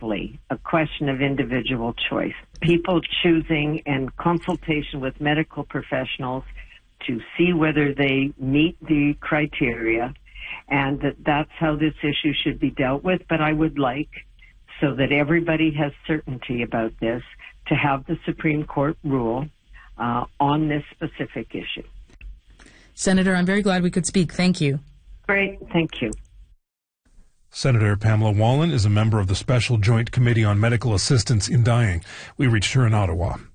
solely a question of individual choice. People choosing and consultation with medical professionals to see whether they meet the criteria, and that's how this issue should be dealt with. But I would like, so that everybody has certainty about this, to have the Supreme Court rule on this specific issue. Senator, I'm very glad we could speak. Thank you. Great. Thank you. Senator Pamela Wallin is a member of the Special Joint Committee on Medical Assistance in Dying. We reached her in Ottawa.